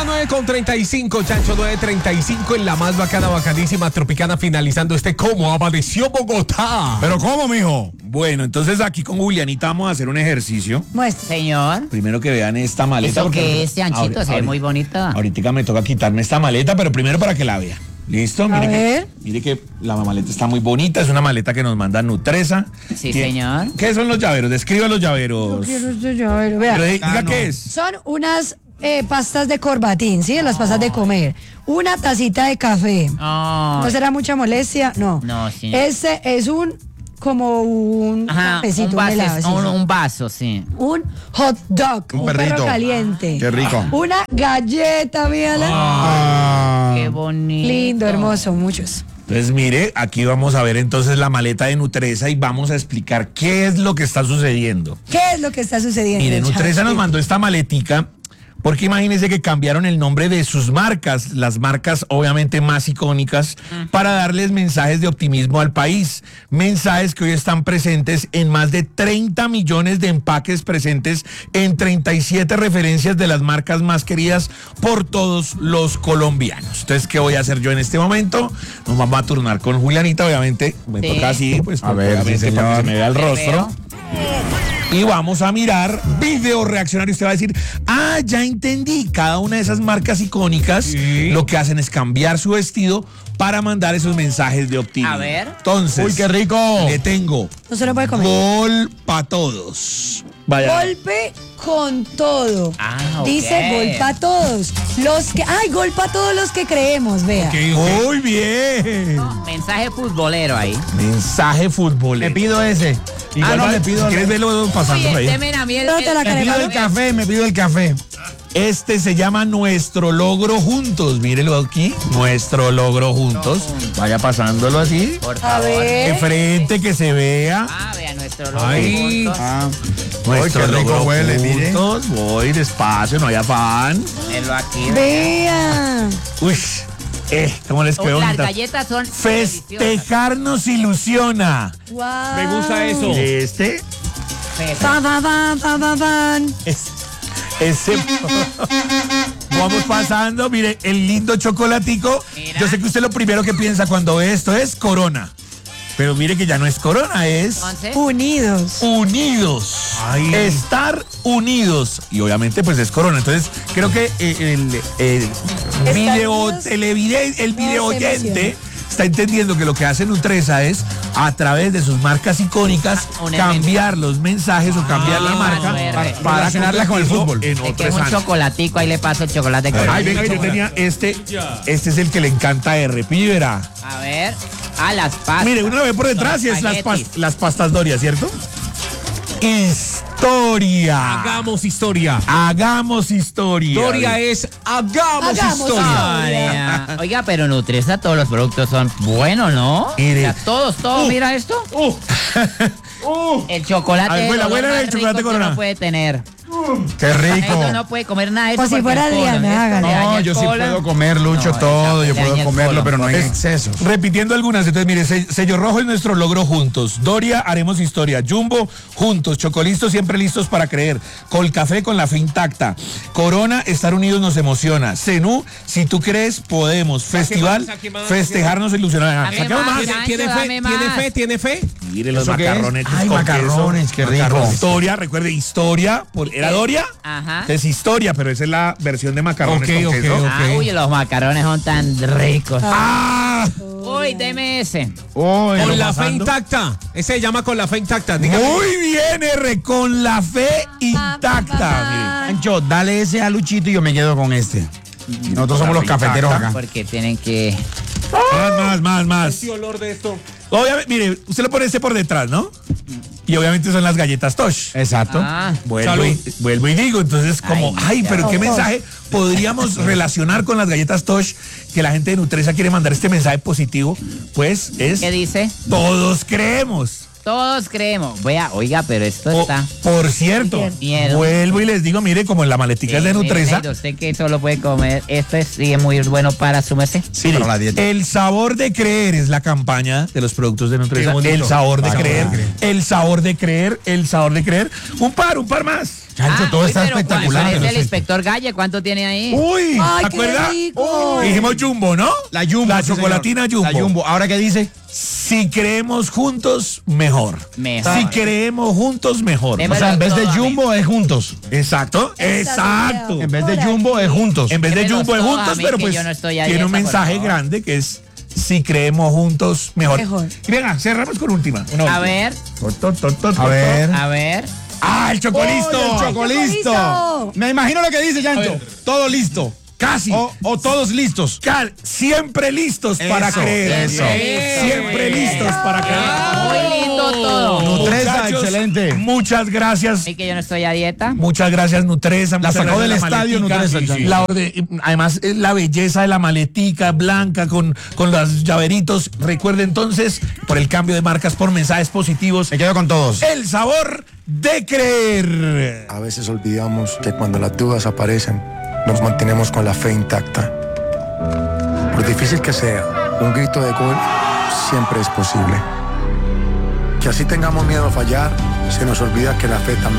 9:35, Chancho, 9:35 en la más bacana, bacanísima, tropicana, finalizando ¿Cómo amaneció Bogotá? ¿Pero cómo, mijo? Bueno, entonces aquí con Julianita vamos a hacer un ejercicio. Muestra. Señor. Primero que vean esta maleta. ¿Eso qué es, Chanchito? Se ve muy bonita. Ahorita me toca quitarme esta maleta, pero primero para que la vea. ¿Listo? Mire que la maleta está muy bonita. Es una maleta que nos manda Nutresa. Sí, señor. ¿Qué son los llaveros? Describa los llaveros. Yo quiero este llavero. Vea. Pero diga qué es. Son unas pastas de corbatín, ¿sí? Las pastas de comer. Una tacita de café. Oh. ¿No será mucha molestia? No. No, sí. Este es como un cafecito, un vaso, sí. Un hot dog, Un un perrito. perro caliente. Qué rico. Una galleta, mírala. Qué bonito. Lindo, hermoso, muchos. Entonces, mire, aquí vamos a ver entonces la maleta de Nutresa y vamos a explicar qué es lo que está sucediendo. ¿Qué es lo que está sucediendo? Mire, Nutresa Chachi? nos mandó esta maletica porque imagínense que cambiaron el nombre de sus marcas, las marcas obviamente más icónicas, para darles mensajes de optimismo al país. Mensajes que hoy están presentes en más de 30 millones de empaques presentes en 37 referencias de las marcas más queridas por todos los colombianos. Entonces, ¿qué voy a hacer yo en este momento? Nos vamos a turnar con Julianita, obviamente. Me toca así, pues, A ver, obviamente, sí, para que señor. se me vea el rostro. Y vamos a mirar video reaccionario. Usted va a decir, ya entendí. Cada una de esas marcas icónicas lo que hacen es cambiar su vestido para mandar esos mensajes de optimismo. A ver. Entonces, ¡Uy, qué rico! le tengo No se lo puede comer. gol para todos. Vaya. Golpe con todo. Ok. Dice gol para todos. Gol para todos los que creemos, vea. Muy bien. Mensaje futbolero ahí. Mensaje futbolero. Le pido ese. Le pido. ¿Quieres verlo pasando por Oye, ahí? temen a mí No te la Me pido el café, me pido el café. Este se llama Nuestro Logro Juntos. Mírelo aquí. Nuestro Logro Juntos. Vaya pasándolo así. Por A favor. ver. De frente, que se vea. Vea nuestro logo. Ay. juntos. Nuestro qué rico Logro huele, mire. Juntos. Voy despacio, no hay afán. Tenlo aquí. Vea. Uy, ¿cómo les quedó? Las bonita? galletas son Festejar nos ilusiona. Wow. Me gusta eso. Mire este. Pan, pan, pan, pan, pan, pan. Ese. Vamos pasando, mire, el lindo chocolatico. Mira. Yo sé que usted lo primero que piensa cuando ve esto es Corona. Pero mire que ya no es Corona, es Entonces, Unidos. unidos. Estar unidos. Y obviamente pues es Corona. Entonces creo que el unidos. el video No se oyente emociona. está entendiendo que lo que hace Nutresa es, a través de sus marcas icónicas, Un cambiar los mensajes o cambiar la marca bueno. para relacionarla con el convertirlo fútbol. en es que otro es un escenario. chocolatico, ahí le paso el chocolate con Ay, venga, yo tenía este es el que le encanta a R. Pille, verá. A ver. Las pastas. Mire, uno lo ve por detrás y es las pastas Doria, ¿cierto? Historia. Hagamos historia. Hagamos historia. Doria es hagamos Hagamos historia. Oiga, pero Nutresa, todos los productos son buenos, ¿no? Mire. O sea, todos, mira esto. El chocolate. A ver, es vuela, lo vuela más el chocolate rico que Corona. uno puede tener. Qué rico. Eso no puede comer nada de eso. Pues si porque fuera es colon. Adriana, Esto hágale. le daña No, el yo sí colon. puedo comer, Lucho, No, todo. le Yo daña puedo el comerlo, colon. pero no en Es- exceso. Repitiendo algunas, entonces mire, sello rojo es nuestro logro juntos. Doria, haremos historia. Jumbo, juntos. Chocolistos, siempre listos para creer. Colcafé, con la fe intacta. Corona, estar unidos nos emociona. Zenú, si tú crees, podemos. Festival, saque más. festejarnos, ilusionar. Dame Saquemos más, más. Chancho, ¿Tiene fe? dame más. ¿Tiene fe? ¿Tiene fe? Mire los ¿Eso qué es? macarrones. Ay, con macarrones, queso. qué rico. Macarrones. Historia, recuerde, historia. ¿Era Doria? Ajá. Es historia, pero esa es la versión de macarrones Ok, con ok, queso. ok. Uy, los macarrones son tan ricos. ¡Ah! Uy, deme ese. Con la fe pasando. intacta. Ese se llama con la fe intacta. Dígame. Muy bien, R, con la fe intacta. Ancho, dale ese a Luchito y yo me quedo con este. Nosotros somos los cafeteros acá. Porque tienen que. Mire, más. ¿Qué olor de esto? Obviamente, mire, usted lo pone ese por detrás, ¿no? Y obviamente son las galletas Tosh. Exacto. Ah, Vuelvo y digo, entonces como, pero ¿qué mensaje podríamos relacionar con las galletas Tosh que la gente de Nutresa quiere mandar este mensaje positivo? Pues es, ¿qué dice? todos creemos. Todos creemos. Oiga, pero esto está. Por cierto, Miedo. vuelvo y les digo, mire, como en la maletica es de Nutresa. Usted que solo puede comer. Esto sí es muy bueno para su merced. Mire, para la dieta. el sabor de creer es la campaña de los productos de Nutresa. Qué bonito. El sabor de Para creer, creer. el sabor de creer, el sabor de creer. Un par más. Chancho, todo está pero espectacular. ¿cuál es el Sí. inspector Galle? ¿Cuánto tiene ahí? Uy, Ay, ¿te qué acuerdas? rico. Dijimos Jumbo, ¿no? La Jumbo. La sí, chocolatina señor. Jumbo. La Jumbo. ¿Ahora qué dice? Si creemos juntos, mejor. Mejor. Si creemos juntos, mejor. Deme- O sea, en vez de todo a mí. Jumbo es juntos. Exacto, exacto. En vez de Por Jumbo aquí. es juntos. En vez de Démelos Jumbo es todos a juntos, mí, pero que pues yo no estoy a tiene un dieta, por mensaje favor. grande que es si creemos juntos, mejor. Mejor. Y venga, cerramos con última. Una A última. ver, A ver. a ver. ¡Ah, el chocolisto! ¡Oh, el chocolisto! Chocolisto! Me imagino lo que dice, A Chancho. ver. Todo listo. Casi. O todos listos. Siempre listos para Eso, creer. eso. Siempre listos para creer. Muy lindo todo. Nutresa, Muchachos, excelente. Muchas gracias. Y que yo no estoy a dieta. Muchas gracias, Nutresa. La muchas sacó gracias del la estadio, maletica. Nutresa, Chancho. Además, la belleza de la maletica blanca con los llaveritos. Recuerde entonces, por el cambio de marcas, por mensajes positivos, Me quedo con todos. el sabor de creer. A veces olvidamos que cuando las dudas aparecen, nos mantenemos con la fe intacta. Por difícil que sea, un grito de gol siempre es posible. Que así tengamos miedo a fallar, se nos olvida que la fe también